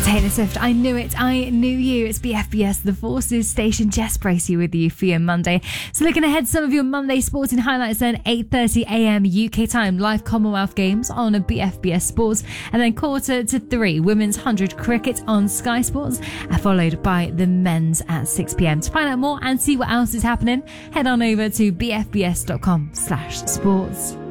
Taylor Swift, I Knew It, I Knew You. It's BFBS, The Forces station. Jess Bracey with you for your Monday. So looking ahead, some of your Monday sporting highlights then, 8:30am UK time, live Commonwealth Games on a BFBS Sports, and then 2:45 women's 100 cricket on Sky Sports, followed by the men's at 6pm. To find out more and see what else is happening, head on over to bfbs.com/sports.